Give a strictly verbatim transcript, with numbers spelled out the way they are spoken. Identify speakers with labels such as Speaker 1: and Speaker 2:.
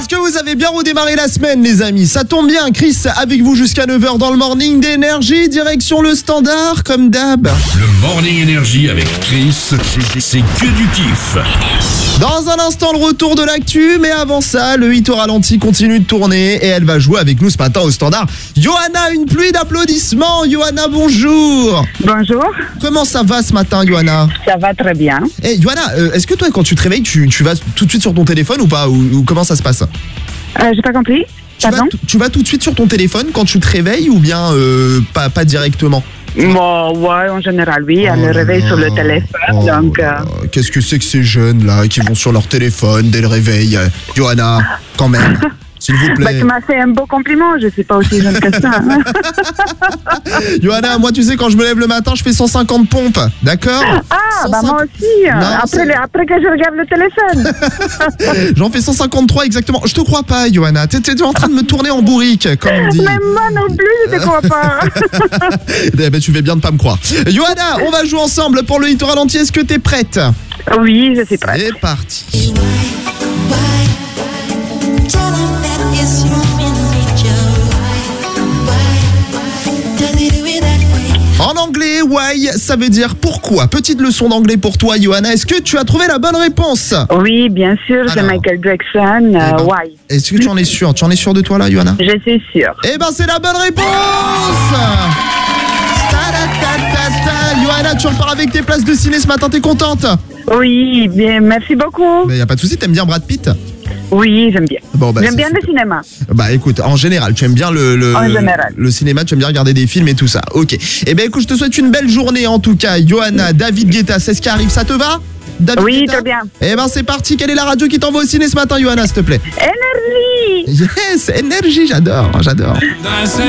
Speaker 1: Est-ce que vous avez bien redémarré la semaine, les amis? Ça tombe bien, Chris avec vous jusqu'à neuf heures dans le Morning d'Énergie, direction le standard, comme d'hab.
Speaker 2: Le Morning Énergie avec Chris, c'est que du kiff.
Speaker 1: Dans un instant, le retour de l'actu, mais avant ça, le hit au ralenti continue de tourner et elle va jouer avec nous ce matin au standard. Johanna, une pluie d'applaudissements. Johanna, bonjour.
Speaker 3: Bonjour.
Speaker 1: Comment ça va ce matin, Johanna?
Speaker 3: Ça va très bien.
Speaker 1: Eh, hey, Johanna, euh, est-ce que toi, quand tu te réveilles, tu, tu vas tout de suite sur ton téléphone ou pas, ou, ou comment ça se passe?
Speaker 3: Euh, j'ai pas compris.
Speaker 1: Tu vas, tu vas tout de suite sur ton téléphone quand tu te réveilles ou bien euh, pas, pas directement?
Speaker 3: Bon, ouais, en général, oui, elle
Speaker 1: oh
Speaker 3: le réveille sur le téléphone,
Speaker 1: oh
Speaker 3: donc... Euh...
Speaker 1: Qu'est-ce que c'est que ces jeunes-là qui vont sur leur téléphone dès le réveil? Johanna, quand même, s'il vous plaît.
Speaker 3: Bah, tu m'as fait un beau compliment, je suis pas aussi jeune que ça. Hein.
Speaker 1: Johanna, moi, tu sais, quand je me lève le matin, je fais cent cinquante pompes, d'accord?
Speaker 3: Ah,
Speaker 1: cent cinquante...
Speaker 3: bah moi aussi, non, après, après que je regarde le téléphone.
Speaker 1: J'en fais cent cinquante-trois exactement. Je te crois pas, Johanna, t'es, t'es en train de me tourner en bourrique, comme on dit.
Speaker 3: Mais moi non plus, je te crois pas.
Speaker 1: Eh ben, tu fais bien de pas me croire. Johanna, on va jouer ensemble pour le hit au ralenti. Est-ce que t'es prête?
Speaker 3: Oui, je suis prête.
Speaker 1: C'est parti. En anglais, why, ça veut dire pourquoi. Petite leçon d'anglais pour toi, Johanna. Est-ce que tu as trouvé la bonne réponse?
Speaker 3: Oui, bien sûr, c'est Michael Jackson. Euh,
Speaker 1: eh ben,
Speaker 3: why?
Speaker 1: Est-ce que tu en es sûr? Tu en es sûr de toi là, Johanna?
Speaker 3: Je suis sûre.
Speaker 1: Eh ben, c'est la bonne réponse. Johanna, tu repars avec tes places de ciné ce matin, t'es contente?
Speaker 3: Oui, bien, merci beaucoup.
Speaker 1: Mais y a pas de souci, t'aimes bien Brad Pitt?
Speaker 3: Oui, j'aime bien.
Speaker 1: Bon, bah,
Speaker 3: j'aime bien
Speaker 1: super.
Speaker 3: Le cinéma.
Speaker 1: Bah écoute, en général, tu aimes bien le, le,
Speaker 3: en général.
Speaker 1: le cinéma, tu aimes bien regarder des films et tout ça. Ok. Eh ben écoute, je te souhaite une belle journée en tout cas. Johanna, David Guetta, c'est ce qui arrive, ça te va? David
Speaker 3: oui,
Speaker 1: Guetta?
Speaker 3: très bien.
Speaker 1: Eh ben c'est parti, quelle est la radio qui t'envoie au ciné ce matin, Johanna, s'il te plaît?
Speaker 3: Énergie.
Speaker 1: Yes, énergie, j'adore, j'adore.